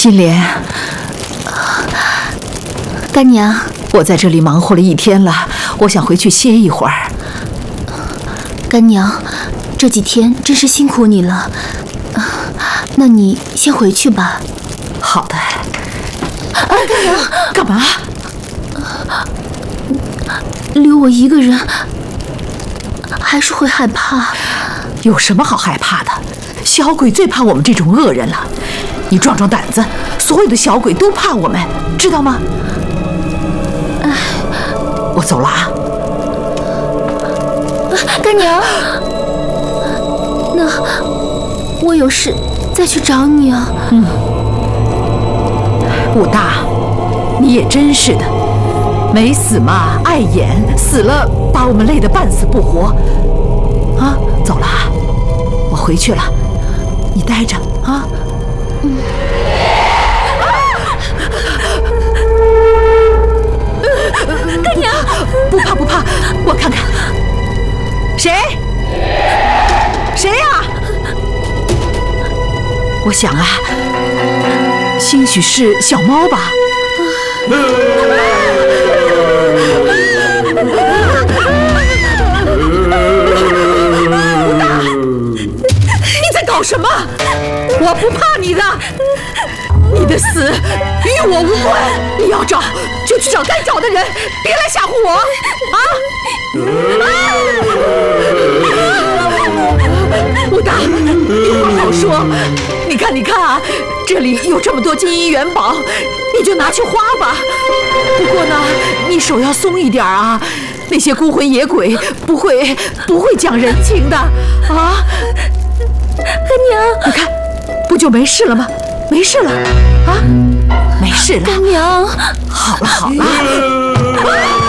金莲， 干娘， 我在这里忙活了一天了，我想回去歇一会儿。 干娘，这几天真是辛苦你了，那你先回去吧。 好的。 干娘， 干嘛？ 留我一个人，还是会害怕。 有什么好害怕的？小鬼最怕我们这种恶人了。你壮壮胆子，所有的小鬼都怕我们，知道吗？我走了啊。 干娘，那我有事再去找你啊。 武大，你也真是的，没死嘛碍眼，死了把我们累得半死不活。啊，走了啊，我回去了，你待着啊。 干娘， 不怕不怕，我看看，谁呀？我想啊，兴许是小猫吧。你在搞什么？我不怕你的，你的死与我无关。你要找就去找该找的人，别来吓唬我啊！武大，你好好说。你看啊，这里有这么多金银元宝，你就拿去花吧。不过呢，你手要松一点啊，那些孤魂野鬼不会讲人情的啊。 干娘， 你看，不就没事了吗？没事了啊，没事了。 干娘， 好了好了。